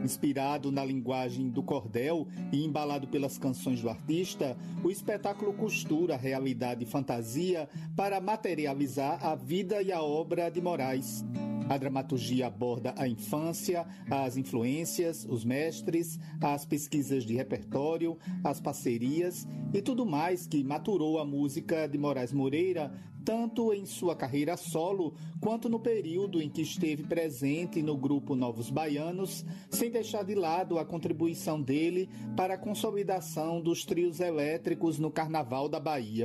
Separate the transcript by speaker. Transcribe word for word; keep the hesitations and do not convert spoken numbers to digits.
Speaker 1: Inspirado na linguagem do cordel e embalado pelas canções do artista, o espetáculo costura realidade e fantasia para materializar a vida e a obra de Moraes. A dramaturgia aborda a infância, as influências, os mestres, as pesquisas de repertório, as parcerias e tudo mais que maturou a música de Moraes Moreira, tanto em sua carreira solo, quanto no período em que esteve presente no grupo Novos Baianos, sem deixar de lado a contribuição dele para a consolidação dos trios elétricos no Carnaval da Bahia.